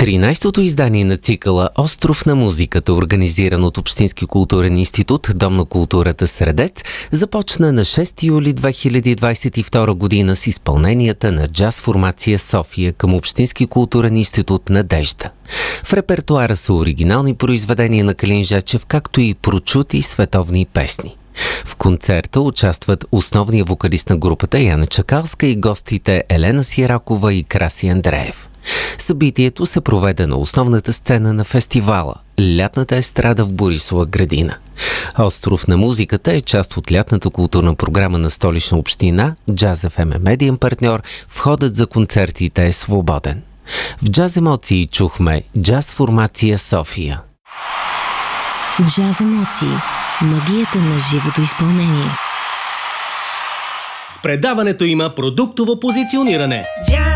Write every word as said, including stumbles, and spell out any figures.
тринайсетото издание на цикъла „Остров на музиката“, организиран от Общински културен институт Дом на културата Средец, започна на шести юли две хиляди двайсет и втора година с изпълненията на джаз формация София към Общински културен институт Надежда. В репертуара са оригинални произведения на Калин Жечев, както и прочути световни песни. В концерта участват основният вокалист на групата Яна Чакалска и гостите Елена Сиракова и Краси Андреев. Събитието се проведе на основната сцена на фестивала – лятната естрада в Борисова градина. Остров на музиката е част от лятната културна програма на Столична община, Джаз еф ем е медиен партньор, входът за концертите е свободен. В Джаз емоции чухме джаз формация София. Джаз емоции – магията на живото изпълнение. В предаването има продуктово позициониране.